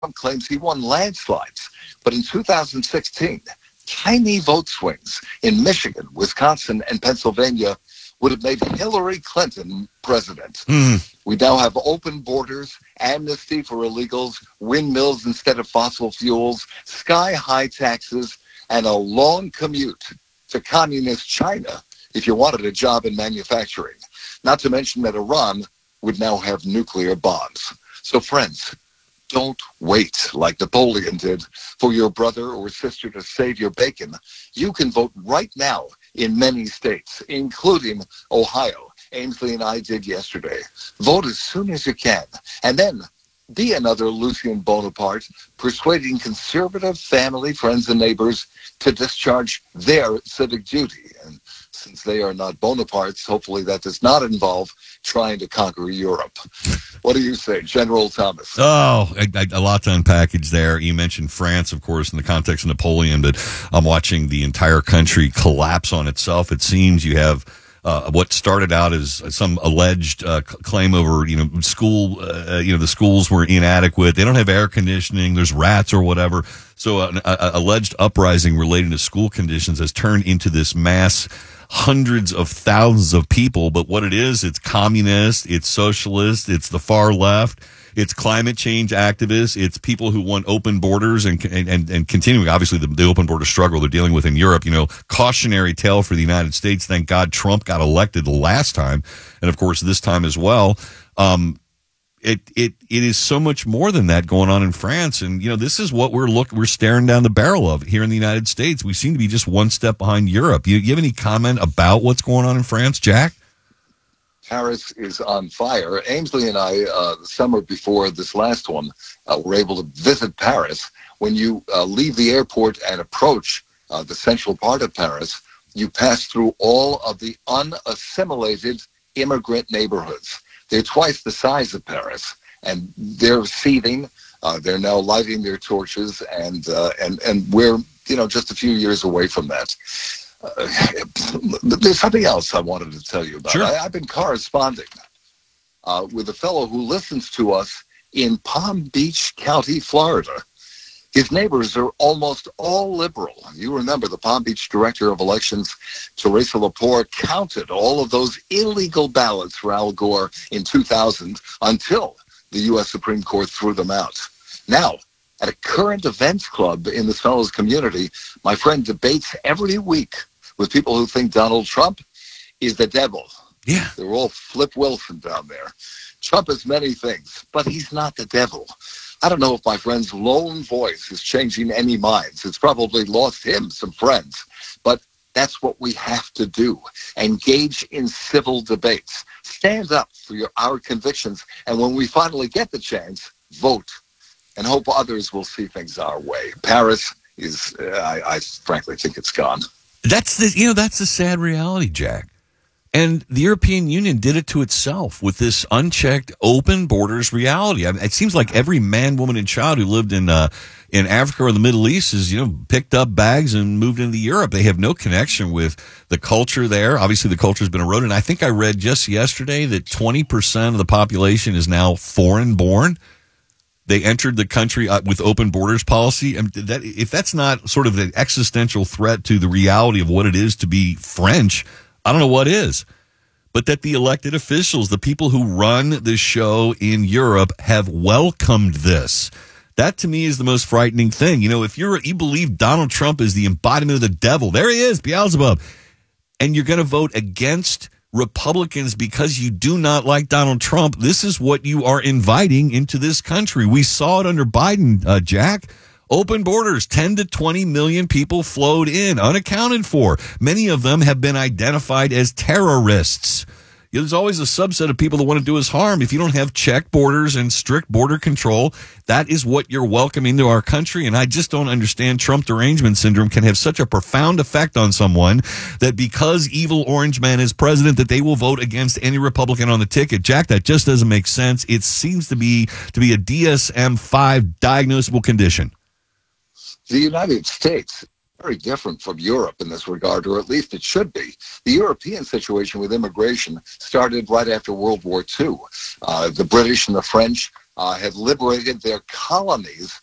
Trump claims he won landslides. But in 2016, tiny vote swings in Michigan, Wisconsin, and Pennsylvania would have made Hillary Clinton president. We now have open borders, amnesty for illegals, windmills instead of fossil fuels, sky-high taxes, and a long commute to communist China if you wanted a job in manufacturing. Not to mention that Iran would now have nuclear bombs. So friends, don't wait like Napoleon did for your brother or sister to save your bacon. You can vote right now in many states, including Ohio. Ainsley and I did yesterday. Vote as soon as you can. And then be another Lucien Bonaparte, persuading conservative family, friends, and neighbors to discharge their civic duty. And since they are not Bonapartes, hopefully that does not involve trying to conquer Europe. What do you say, General Thomas? Oh, a lot to unpackage there. You mentioned France, of course, in the context of Napoleon, but I'm watching the entire country collapse on itself. It seems you have what started out as some alleged claim over, school, the schools were inadequate. They don't have air conditioning. There's rats or whatever. So an alleged uprising relating to school conditions has turned into this mass hundreds of thousands of people. But what it is, it's communist, it's socialist, it's the far left, it's climate change activists, it's people who want open borders and continuing, obviously, the open border struggle they're dealing with in Europe. Cautionary tale for the United States. Thank God Trump got elected the last time, and of course this time as well. It is so much more than that going on in France, and this is what we're staring down the barrel of here in the United States. We seem to be just one step behind Europe. You have any comment about what's going on in France, Jack? Paris is on fire. Ainsley and I, the summer before this last one, were able to visit Paris. When you leave the airport and approach the central part of Paris, you pass through all of the unassimilated immigrant neighborhoods. They're twice the size of Paris, and they're seething. They're now lighting their torches, and we're just a few years away from that. There's something else I wanted to tell you about. Sure. I've been corresponding with a fellow who listens to us in Palm Beach County, Florida. His neighbors are almost all liberal. You remember the Palm Beach Director of Elections, Teresa Lepore, counted all of those illegal ballots for Al Gore in 2000 until the U.S. Supreme Court threw them out. Now, at a current events club in this fellow's community, my friend debates every week with people who think Donald Trump is the devil. Yeah. They're all Flip Wilson down there. Trump is many things, but he's not the devil. I don't know if my friend's lone voice is changing any minds. It's probably lost him some friends. But that's what we have to do. Engage in civil debates. Stand up for our convictions. And when we finally get the chance, vote. And hope others will see things our way. Paris is, I frankly think it's gone. That's the sad reality, Jack. And the European Union did it to itself with this unchecked open borders reality. I mean, it seems like every man, woman, and child who lived in Africa or the Middle East has, picked up bags and moved into Europe. They have no connection with the culture there. Obviously, the culture has been eroded. And I think I read just yesterday that 20% of the population is now foreign born. They entered the country with open borders policy. And if that's not sort of an existential threat to the reality of what it is to be French, I don't know what is. But that the elected officials, the people who run the show in Europe, have welcomed this. That, to me, is the most frightening thing. If you believe Donald Trump is the embodiment of the devil, there he is, Beelzebub, and you're going to vote against Republicans because you do not like Donald Trump, this is what you are inviting into this country. We saw it under Biden, Jack. Open borders, 10 to 20 million people flowed in, unaccounted for. Many of them have been identified as terrorists. There's always a subset of people that want to do us harm. If you don't have checked borders and strict border control, that is what you're welcoming to our country. And I just don't understand Trump derangement syndrome can have such a profound effect on someone that because evil orange man is president, that they will vote against any Republican on the ticket. Jack, that just doesn't make sense. It seems to be a DSM-5 diagnosable condition. The United States, very different from Europe in this regard, or at least it should be. The European situation with immigration started right after World War II. The British and the French have liberated their colonies